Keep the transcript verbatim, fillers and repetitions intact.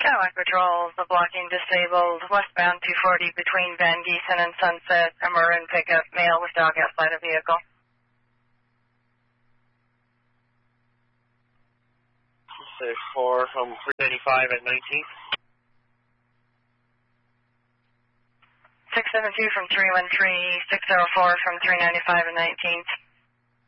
Cadillac Patrol, the blocking disabled, westbound two forty between Van Giesen and Sunset, a maroon pickup, male with dog outside of vehicle. six four from three ninety-five at nineteenth. six seven two from three one three, six zero four from three ninety-five and nineteenth.